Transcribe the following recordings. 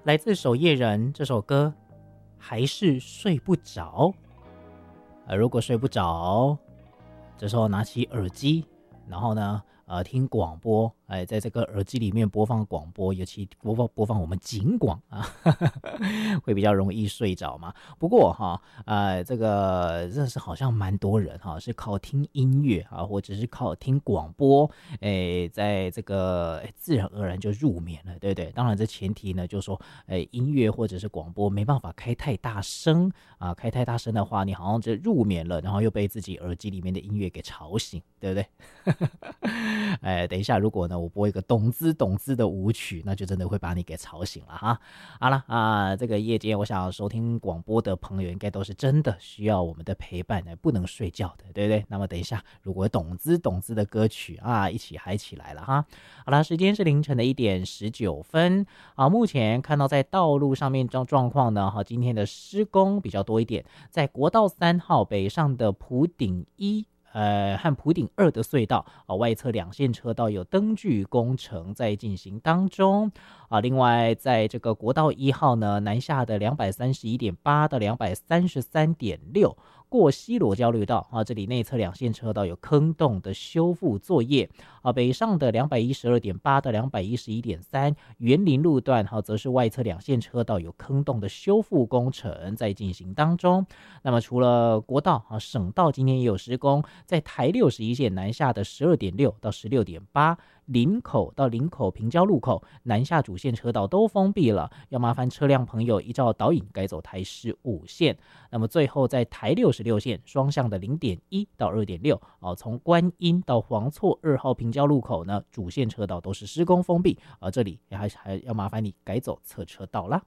来自守夜人这首歌，还是睡不着。如果睡不着，这时候拿起耳机，然后呢，听广播，在这个耳机里面播放广播，尤其播放我们警广啊，会比较容易睡着嘛。不过哈，这个真的是好像蛮多人哈，是靠听音乐啊，或者是靠听广播，在这个自然而然就入眠了，对不对？当然这前提呢，就是说，音乐或者是广播没办法开太大声啊，开太大声的话，你好像就入眠了，然后又被自己耳机里面的音乐给吵醒，对不对？等一下，如果呢我播一个懂滋的舞曲，那就真的会把你给吵醒了哈。好了这个夜间我想收听广播的朋友，应该都是真的需要我们的陪伴的，不能睡觉的，对不对？那么等一下，如果懂滋的歌曲啊，一起嗨起来了哈。好了，时间是凌晨的1:19目前看到在道路上面状况呢，今天的施工比较多一点，在国道3号北上的埔顶1和埔顶2的隧道外侧2线车道有灯具工程在进行当中另外在这个国道1号呢，南下的231.8到233.6过西螺交流道这里内侧2线车道有坑洞的修复作业北上的212.8到211.3园林路段则是外侧2线车道有坑洞的修复工程在进行当中。那么除了国道省道今天也有施工，在台61线南下的12.6到16.8林口到林口平交路口南下主线车道都封闭了，要麻烦车辆朋友依照导引改走台15线。那么最后在台66线双向的0.1到2.6从观音到黄厝2号平交路口呢，主线车道都是施工封闭这里还要麻烦你改走侧车道啦。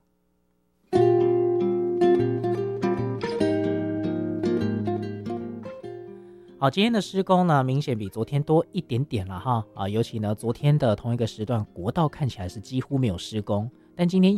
好，今天的施工呢，明显比昨天多一点点了哈尤其呢，昨天的同一个时段，国道看起来是几乎没有施工，但今天